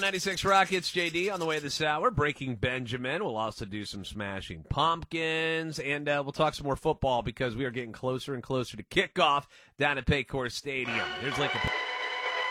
96 Rockets, JD, on the way this hour. Breaking Benjamin. We'll also do some Smashing Pumpkins, and we'll talk some more football because we are getting closer and closer to kickoff down at Paycor Stadium. Here's Lincoln.